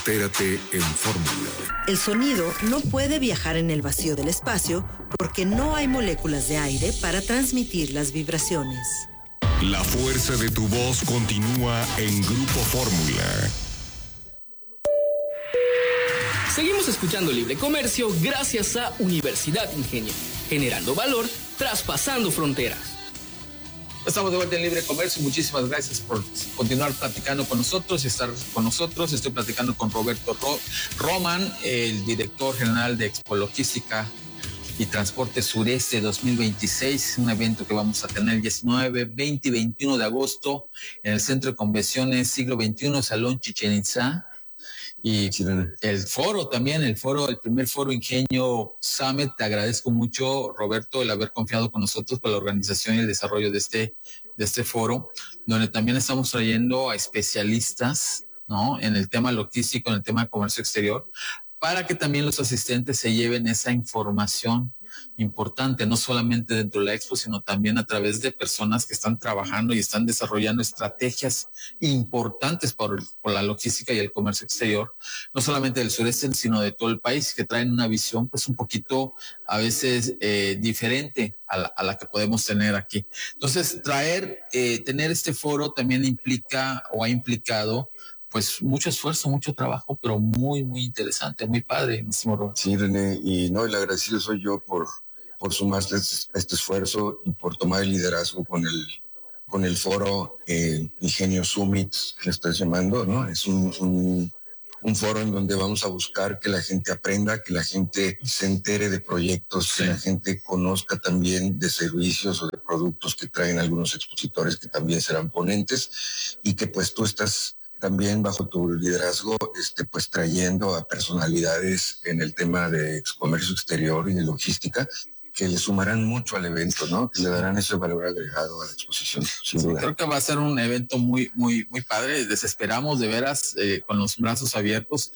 Entérate en Fórmula. El sonido no puede viajar en el vacío del espacio porque no hay moléculas de aire para transmitir las vibraciones. La fuerza de tu voz continúa en Grupo Fórmula. Seguimos escuchando Libre Comercio gracias a Universidad Ingenio, generando valor, traspasando fronteras. Estamos de vuelta en Libre Comercio. Muchísimas gracias por continuar platicando con nosotros y estar con nosotros. Estoy platicando con Roberto Roman, el director general de Expo Logística y Transporte Sureste 2026, un evento que vamos a tener el 19, 20 y 21 de agosto en el Centro de Convenciones Siglo XXI, Salón Chichén Itzá. Y el foro también, el primer foro Ingenio Summit. Te agradezco mucho, Roberto, el haber confiado con nosotros para la organización y el desarrollo de este foro, donde también estamos trayendo a especialistas, ¿no?, en el tema logístico, en el tema de comercio exterior, para que también los asistentes se lleven esa información importante, no solamente dentro de la expo, sino también a través de personas que están trabajando y están desarrollando estrategias importantes por la logística y el comercio exterior, no solamente del sureste, sino de todo el país, que traen una visión pues un poquito a veces diferente a la que podemos tener aquí. Entonces, tener este foro también implica o ha implicado pues mucho esfuerzo, mucho trabajo, pero muy, muy interesante, muy padre, mismo Robert. Sí, René, y no, el agradecido soy yo por sumarse a este esfuerzo y por tomar el liderazgo con el foro Ingenio Summit, que estás llamando, ¿no? Es un foro en donde vamos a buscar que la gente aprenda, que la gente se entere de proyectos, sí, que la gente conozca también de servicios o de productos que traen algunos expositores que también serán ponentes, y que pues tú estás también bajo tu liderazgo, pues trayendo a personalidades en el tema de comercio exterior y de logística que le sumarán mucho al evento, ¿no? Que le darán ese valor agregado a la exposición, sin duda. Creo que va a ser un evento muy, muy, muy padre. Les esperamos de veras con los brazos abiertos.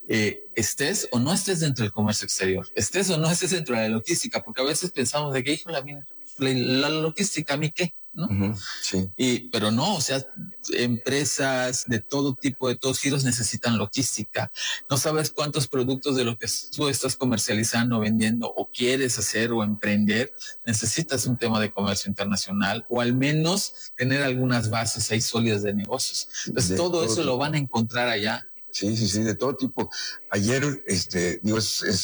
Estés o no estés dentro del comercio exterior, estés o no estés dentro de la logística, porque a veces pensamos de que, hijo, la logística, ¿a mí qué? ¿No? Uh-huh, sí. Pero no, o sea, empresas de todo tipo, de todos giros necesitan logística. No sabes cuántos productos de lo que tú estás comercializando, vendiendo o quieres hacer o emprender, necesitas un tema de comercio internacional o al menos tener algunas bases ahí sólidas de negocios. Entonces todo eso lo van a encontrar allá. Sí, de todo tipo. Ayer, es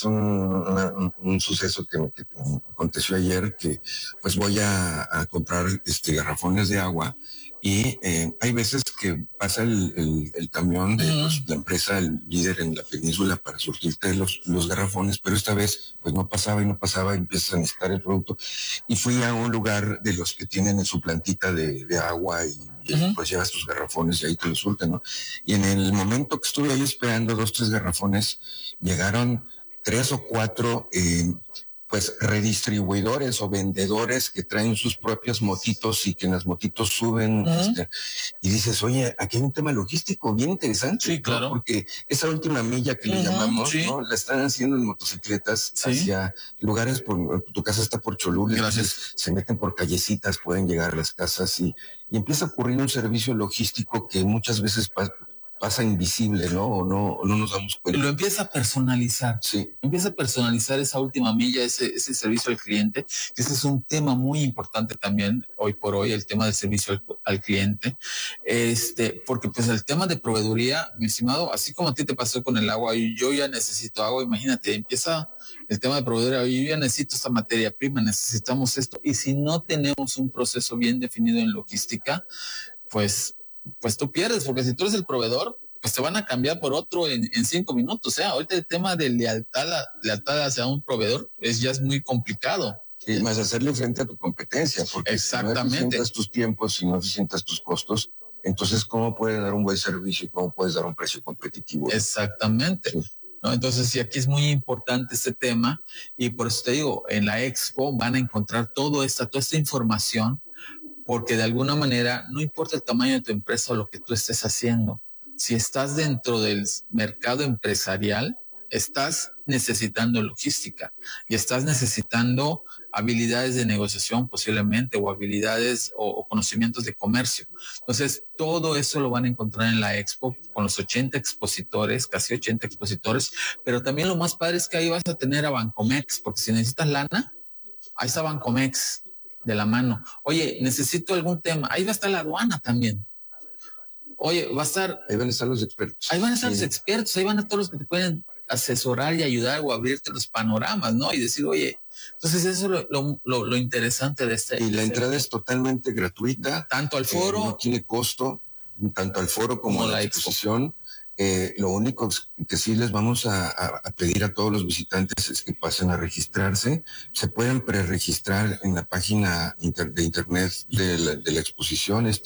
un suceso que aconteció ayer, que pues voy a comprar garrafones de agua, y hay veces que pasa el camión de la empresa, el líder en la península, para surtirte los garrafones, pero esta vez pues no pasaba, y empiezas a necesitar el producto, y fui a un lugar de los que tienen en su plantita de agua, y pues llevas tus garrafones y ahí te los surten, ¿no? Y en el momento que estuve ahí esperando 2, 3 garrafones, llegaron 3 o 4 pues redistribuidores o vendedores que traen sus propias motitos y que en las motitos suben, y dices, oye, aquí hay un tema logístico bien interesante. Sí, claro. ¿No? Porque esa última milla que le llamamos, sí, ¿no? La están haciendo en motocicletas, sí, hacia lugares, tu casa está por Cholula, entonces se meten por callecitas, pueden llegar a las casas, y empieza a ocurrir un servicio logístico que muchas veces pasa invisible, ¿no? O no nos damos cuenta. Lo empieza a personalizar. Sí. Empieza a personalizar esa última milla, ese servicio al cliente. Ese es un tema muy importante también hoy por hoy, el tema del servicio al cliente. Porque pues el tema de proveeduría, mi estimado, así como a ti te pasó con el agua, y yo ya necesito agua, imagínate, empieza el tema de proveeduría, yo ya necesito esta materia prima, necesitamos esto. Y si no tenemos un proceso bien definido en logística, pues tú pierdes, porque si tú eres el proveedor, pues te van a cambiar por otro en 5 minutos. O sea, ahorita el tema de lealtad hacia un proveedor ya es muy complicado. Sí, más hacerle frente a tu competencia, porque exactamente, si no eficientas tus tiempos, si no eficientas tus costos, entonces ¿cómo puedes dar un buen servicio y cómo puedes dar un precio competitivo? Exactamente. Sí. ¿No? Entonces, sí, aquí es muy importante este tema, y por eso te digo, en la expo van a encontrar toda esta información, porque de alguna manera no importa el tamaño de tu empresa o lo que tú estés haciendo, si estás dentro del mercado empresarial, estás necesitando logística y estás necesitando habilidades de negociación posiblemente, o habilidades o conocimientos de comercio. Entonces, todo eso lo van a encontrar en la expo con los 80 expositores, casi 80 expositores, pero también lo más padre es que ahí vas a tener a Bancomex, porque si necesitas lana, ahí está Bancomex de la mano. Oye, necesito algún tema, ahí va a estar la aduana también. Oye, va a estar... Ahí van a estar los expertos. Ahí van a estar los expertos, ahí van a todos los que te pueden asesorar y ayudar o abrirte los panoramas, ¿no? Y decir, oye, entonces eso es lo interesante de este. Y la entrada es totalmente gratuita. Tanto al foro. No tiene costo, tanto al foro como a la exposición. Lo único que sí les vamos a pedir a todos los visitantes es que pasen a registrarse. Se pueden preregistrar en la página de internet de la exposición, es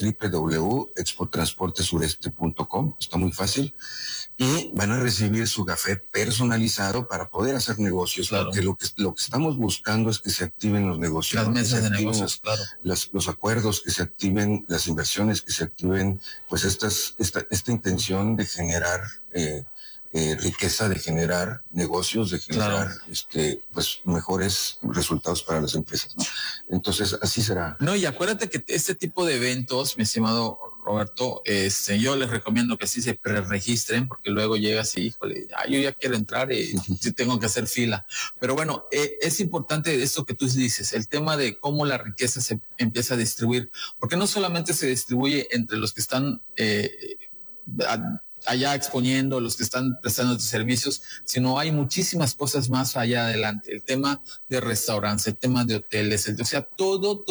www.expotransportesureste.com. Está muy fácil. Y van a recibir su gafet personalizado para poder hacer negocios, claro. Porque lo que estamos buscando es que se activen los negocios. Las mesas de negocios, claro. Los acuerdos, que se activen las inversiones, que se activen pues esta intención de generar riqueza, de generar negocios, de generar pues mejores resultados para las empresas, ¿no? Entonces así será. No, y acuérdate que este tipo de eventos, mi estimado Roberto, yo les recomiendo que sí se preregistren, porque luego llegas y, híjole, yo ya quiero entrar y sí tengo que hacer fila. Pero bueno, es importante esto que tú dices, el tema de cómo la riqueza se empieza a distribuir, porque no solamente se distribuye entre los que están allá exponiendo, los que están prestando sus servicios, sino hay muchísimas cosas más allá adelante. El tema de restaurantes, el tema de hoteles, o sea, todo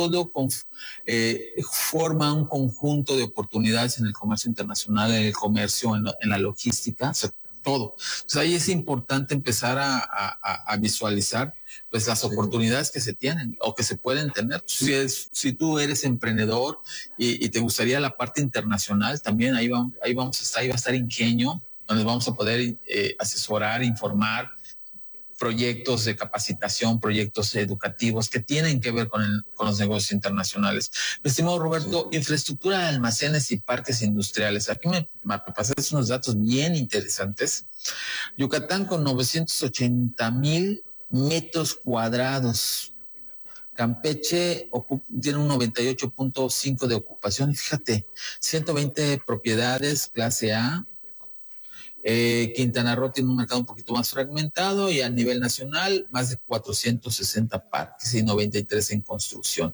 forma un conjunto de oportunidades en el comercio internacional, en el comercio, en la logística, o sea, todo. Entonces ahí es importante empezar a visualizar pues las oportunidades que se tienen o que se pueden tener. Si tú eres emprendedor y te gustaría la parte internacional, también ahí va a estar Ingenio, donde vamos a poder asesorar, informar, proyectos de capacitación, proyectos educativos que tienen que ver con los negocios internacionales. Mi estimado Roberto, infraestructura de almacenes y parques industriales. Aquí me pasaste unos datos bien interesantes. Yucatán con 980,000 metros cuadrados. Campeche tiene un 98.5 de ocupación. Fíjate, 120 propiedades clase A. Quintana Roo tiene un mercado un poquito más fragmentado y a nivel nacional más de 460 parques y 93 en construcción.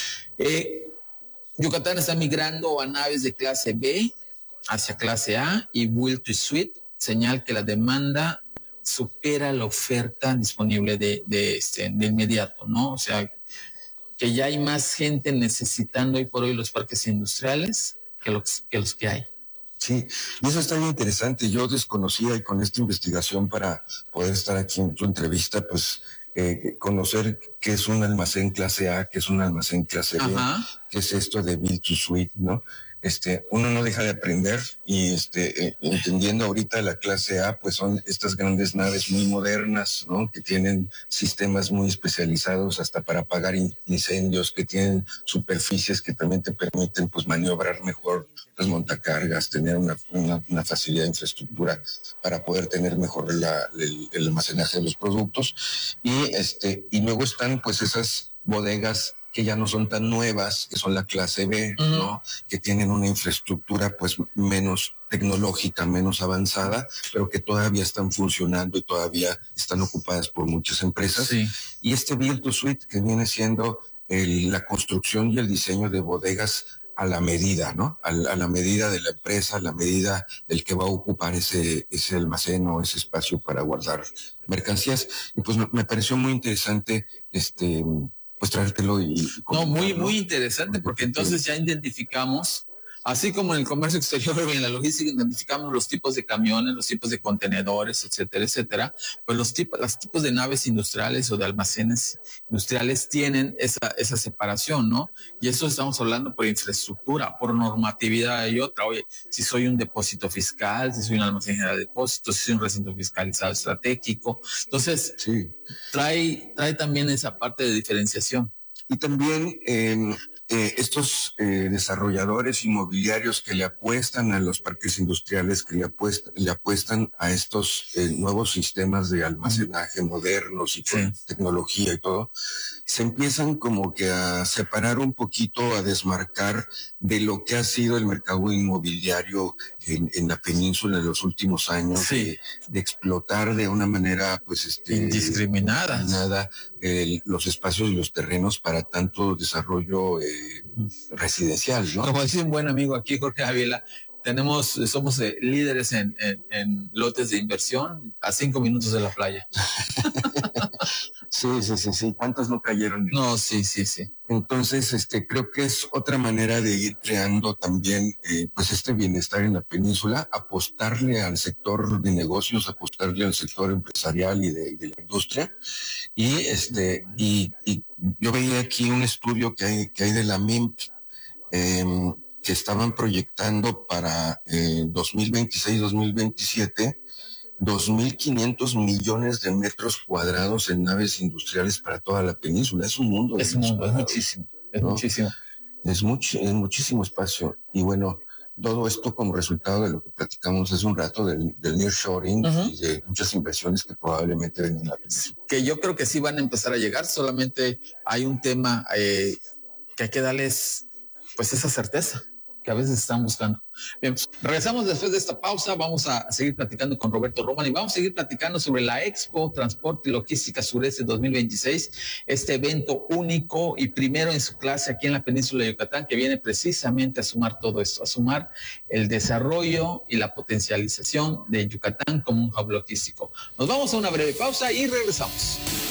Yucatán está migrando a naves de clase B hacia clase A y Build to Suite, señal que la demanda supera la oferta disponible de inmediato, ¿no? O sea, que ya hay más gente necesitando hoy por hoy los parques industriales que los que hay. Sí, y eso está bien interesante. Yo desconocía, y con esta investigación para poder estar aquí en tu entrevista, pues conocer qué es un almacén clase A, qué es un almacén clase B, qué es esto de Build to Suite, ¿no? Uno no deja de aprender y entendiendo ahorita la clase A, pues son estas grandes naves muy modernas, ¿no? Que tienen sistemas muy especializados hasta para apagar incendios, que tienen superficies que también te permiten pues maniobrar mejor los montacargas, tener una facilidad de infraestructura para poder tener mejor el almacenaje de los productos y luego están pues esas bodegas que ya no son tan nuevas, que son la clase B, ¿no? Que tienen una infraestructura pues menos tecnológica, menos avanzada, pero que todavía están funcionando y todavía están ocupadas por muchas empresas. Sí. Y este Build to Suite, que viene siendo la construcción y el diseño de bodegas a la medida, ¿no? A la medida de la empresa, a la medida del que va a ocupar ese almacén o ese espacio para guardar mercancías. Y pues me pareció muy interesante pues traértelo muy interesante, porque entonces ya identificamos, así como en el comercio exterior y en la logística identificamos los tipos de camiones, los tipos de contenedores, etcétera, pues los tipos de naves industriales o de almacenes industriales tienen esa separación, ¿no? Y eso estamos hablando por infraestructura, por normatividad hay otra. Oye, si soy un depósito fiscal, si soy un almacén general de depósitos, si soy un recinto fiscalizado estratégico, entonces sí. trae también esa parte de diferenciación. Y también estos desarrolladores inmobiliarios que le apuestan a los parques industriales, que le apuestan a estos nuevos sistemas de almacenaje modernos y con tecnología y todo, se empiezan como que a separar un poquito, a desmarcar de lo que ha sido el mercado inmobiliario en la península en los últimos años, de explotar de una manera pues indiscriminada los espacios y los terrenos para tanto desarrollo residencial, ¿no? Como dice un buen amigo aquí, Jorge Ávila, somos líderes en lotes de inversión a 5 minutos de la playa. Sí. ¿Cuántos no cayeron? No, sí. Entonces, creo que es otra manera de ir creando también, pues este bienestar en la península, apostarle al sector de negocios, apostarle al sector empresarial y de la industria. Y yo veía aquí un estudio que hay de la MIMP, que estaban proyectando para 2026-2027 2.500 millones de metros cuadrados en naves industriales para toda la península. Es un mundo. Es muchísimo. Es muchísimo espacio. Y bueno, todo esto como resultado de lo que platicamos hace un rato del nearshoring y de muchas inversiones que probablemente ven en la península. Que yo creo que sí van a empezar a llegar, solamente hay un tema que hay que darles pues esa certeza que a veces están buscando. Bien, pues, regresamos después de esta pausa, vamos a seguir platicando con Roberto Roman y vamos a seguir platicando sobre la Expo Transporte y Logística Sureste 2026, este evento único y primero en su clase aquí en la península de Yucatán, que viene precisamente a sumar todo esto, a sumar el desarrollo y la potencialización de Yucatán como un hub logístico. Nos vamos a una breve pausa y regresamos.